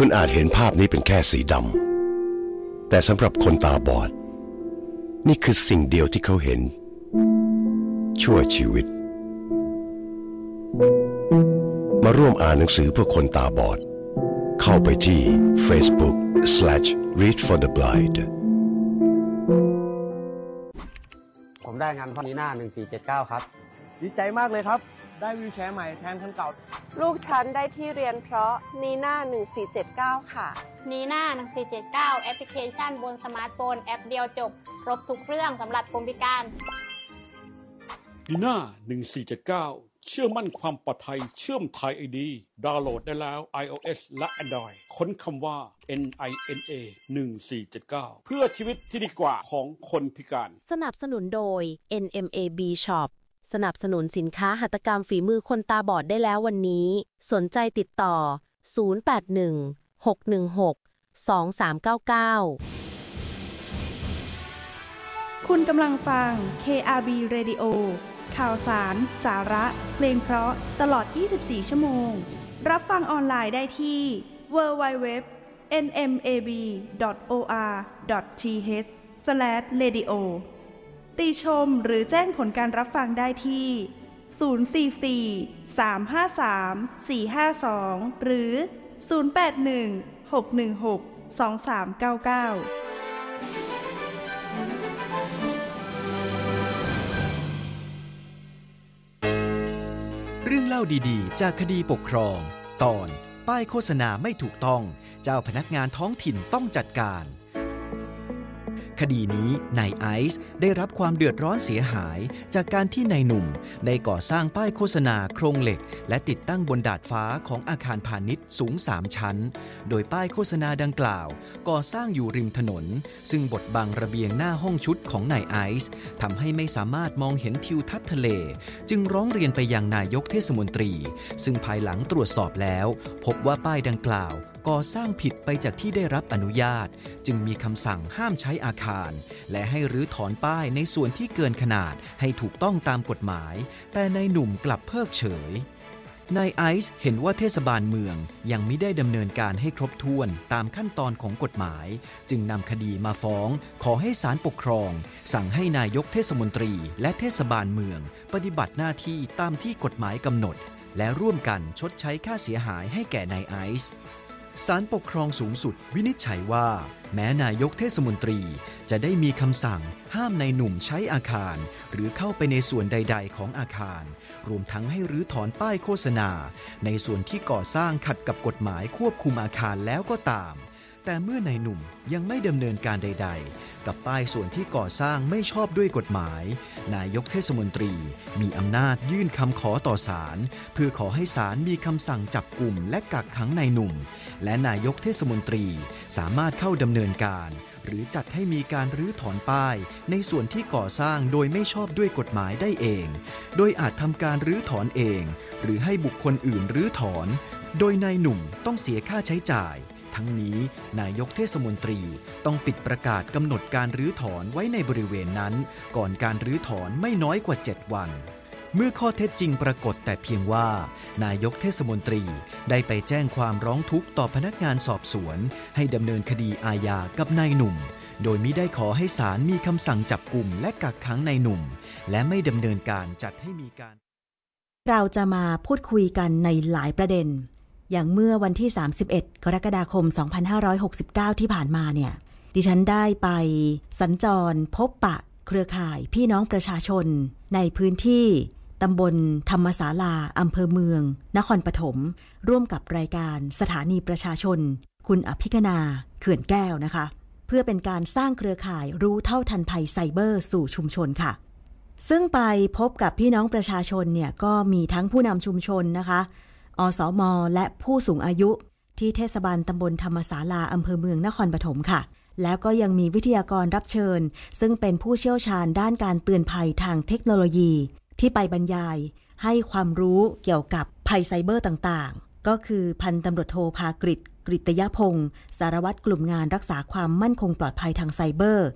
คุณอาจเห็นภาพนี้เป็นแค่สีดำแต่สำหรับคนตาบอดนี่คือสิ่งเดียวที่เขาเห็นชั่วชีวิตมาร่วมอ่านหนังสือเพื่อคนตาบอดเข้าไปที่ Facebook/Read for the Blind ผมได้งานพ่อนีน่า1479ครับดีใจมากเลยครับได้วีลแชร์ใหม่แทนคันเก่าลูกฉันได้ที่เรียนเพราะนีน่า1479ค่ะนีน่า1479แอปพลิเคชันบนสมาร์ทโฟนแอปเดียวจบครบทุกเรื่องสำหรับคนพิการนีน่า1479เชื่อมั่นความปลอดภัยเชื่อมไทย ID ดาวน์โหลดได้แล้ว iOS และ Android ค้นคำว่า NINA 1479เพื่อชีวิตที่ดีกว่าของคนพิการสนับสนุนโดย NMAB Shop สนับสนุนสินค้าหัตถกรรมฝีมือคนตาบอดได้แล้ววันนี้สนใจติดต่อ081-616-2399 คุณกำลังฟัง KRB Radio ข่าวสาร สาระ เพลงเพราะตลอด 24 ชั่วโมงรับฟังออนไลน์ได้ที่ www.nmab.or.th/radio ติชมหรือแจ้งผลการรับฟังได้ที่ 044-353-452 หรือ 081-616-2399 เรื่องเล่าดีๆจากคดีปกครองตอนป้ายโฆษณาไม่ถูกต้องเจ้าพนักงานท้องถิ่นต้องจัดการคดีนี้นายไอซ์ได้รับความเดือดร้อนเสียหายจากการที่นายหนุ่มได้ก่อสร้างป้ายโฆษณาโครงเหล็กและติดตั้งบนดาดฟ้าของอาคารพาณิชย์สูง3ชั้นโดยป้ายโฆษณาดังกล่าวก่อสร้างอยู่ริมถนนซึ่งบดบังระเบียงหน้าห้องชุดของนายไอซ์ทำให้ไม่สามารถมองเห็นทิวทัศน์ทะเลจึงร้องเรียนไปยังนายกเทศมนตรีซึ่งภายหลังตรวจสอบแล้วพบว่าป้ายดังกล่าวก่อสร้างผิดไปจากที่ได้รับอนุญาตจึงมีคำสั่งห้ามใช้อาคารและให้รื้อถอนป้ายในส่วนที่เกินขนาดให้ถูกต้องตามกฎหมายแต่นายหนุ่มกลับเพิกเฉยนายไอซ์เห็นว่าเทศบาลเมืองยังไม่ได้ดำเนินการให้ครบถ้วนตามขั้นตอนของกฎหมายจึงนำคดีมาฟ้องขอให้ศาลปกครองสั่งให้นายกเทศมนตรีและเทศบาลเมืองปฏิบัติหน้าที่ตามที่กฎหมายกำหนดและร่วมกันชดใช้ค่าเสียหายให้แก่นายไอซ์ศาลปกครองสูงสุดวินิจฉัยว่าแม้นายกเทศมนตรีจะได้มีคำสั่งห้ามนายหนุ่มใช้อาคารหรือเข้าไปในส่วนใดๆของอาคารรวมทั้งให้รื้อถอนป้ายโฆษณาในส่วนที่ก่อสร้างขัดกับกฎหมายควบคุมอาคารแล้วก็ตามแต่เมื่อนายหนุ่มยังไม่ดำเนินการใดๆกับป้ายส่วนที่ก่อสร้างไม่ชอบด้วยกฎหมายนายกเทศมนตรีมีอำนาจยื่นคำขอต่อศาลเพื่อขอให้ศาลมีคำสั่งจับกุมและกักขังนายหนุ่มและนายกเทศมนตรีสามารถเข้าดำเนินการหรือจัดให้มีการรื้อถอนป้ายในส่วนที่ก่อสร้างโดยไม่ชอบด้วยกฎหมายได้เองโดยอาจทำการรื้อถอนเองหรือให้บุคคลอื่นรื้อถอนโดยนายหนุ่มต้องเสียค่าใช้จ่ายทั้งนี้นายกเทศมนตรีต้องปิดประกาศกำหนดการรื้อถอนไว้ในบริเวณนั้นก่อนการรื้อถอนไม่น้อยกว่า7 วันเมื่อข้อเท็จจริงปรากฏแต่เพียงว่านายกเทศมนตรีได้ไปแจ้งความร้องทุกข์ต่อพนักงานสอบสวนให้ดำเนินคดีอาญากับนายหนุ่มโดยมิได้ขอให้ศาลมีคำสั่งจับกุมและกักขังนายหนุ่มและไม่ดำเนินการจัดให้มีการเราจะมาพูดคุยกันในหลายประเด็นอย่างเมื่อวันที่31 กรกฎาคม 2569 ที่ผ่านมาเนี่ยดิฉันได้ไปสัญจรพบปะเครือข่ายพี่น้องประชาชนในพื้นที่ตำบลธรรมศาลาอำเภอเมืองนครปฐมร่วมกับรายการสถานีประชาชนคุณอภิคณาเขื่อนแก้วนะคะเพื่อเป็นการสร้างเครือข่ายรู้เท่าทันภัยไซเบอร์สู่ชุมชนค่ะซึ่งไปพบกับพี่น้องประชาชนเนี่ยก็มีทั้งผู้นำชุมชนนะคะอสม.และผู้สูงอายุที่เทศบาลตำบลธรรมศาลาอำเภอเมืองนครปฐมค่ะแล้วก็ยังมีวิทยากรรับเชิญซึ่งเป็นผู้เชี่ยวชาญด้านการเตือนภัยทางเทคโนโลยีที่ไปบรรยายให้ความรู้เกี่ยวกับภัยไซเบอร์ต่างๆก็คือพันตำรวจโทภากฤษ กฤตยพงศ์สารวัตรกลุ่มงานรักษาความมั่นคงปลอดภัยทางไซเบอร์